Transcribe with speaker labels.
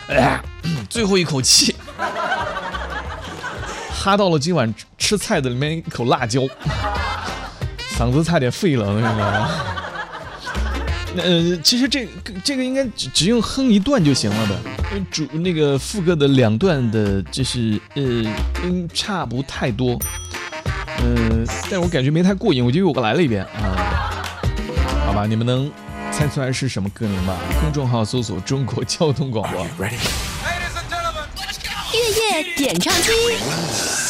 Speaker 1: 最后一口气，哈到了今晚吃菜的里面一口辣椒，嗓子差点废了，那个。其实这个应该只用哼一段就行了的，那个副歌的2段的，就是音差不太多，但是我感觉没太过瘾，我就又来了一遍啊，好吧，你们能猜出来是什么歌名吧？公众号搜索中国交通广播。
Speaker 2: 月夜点唱机。